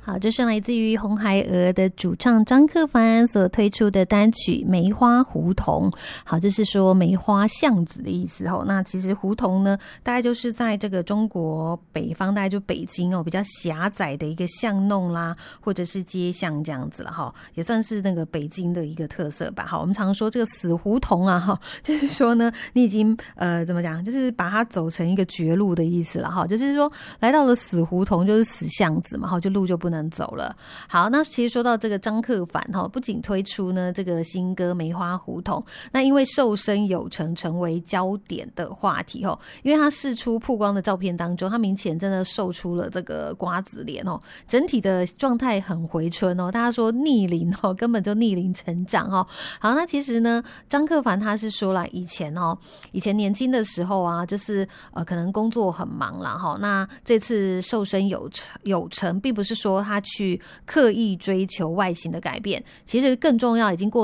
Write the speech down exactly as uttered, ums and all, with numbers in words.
好，这是来自于红孩儿的主唱张克帆所推出的单曲《梅花胡同》。好，就是说梅花巷子的意思哦。那其实胡同呢，大概就是在这个中国北方，大概就北京哦，比较狭窄的一个巷弄啦，或者是街巷这样子了哈，也算是那个北京的一个特色吧。好，我们常说这个死胡同啊，哈，就是说呢，你已经呃怎么讲，就是把它走成一个绝路的意思了哈，就是说来到了死胡同，就是死巷子嘛，哈，就路就不能能走了。好，那其实说到这个张克帆哈，不仅推出呢这个新歌《梅花胡同》，那因为瘦身有成成为焦点的话题哦，因为他释出曝光的照片当中，他明显真的瘦出了这个瓜子脸哦，整体的状态很回春哦，大家说逆龄哦，根本就逆龄成长哦。好，那其实呢，张克帆他是说了，以前哦，以前年轻的时候啊，就是呃可能工作很忙啦哈，那这次瘦身有成有成，并不是说他去刻意追求外形的改变，其实更重要已经过